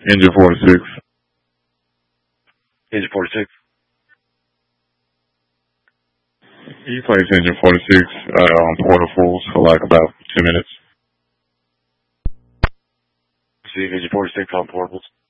Engine 46. Engine 46. You place Engine 46 on portables for like about 2 minutes. See, Engine 46 on portables.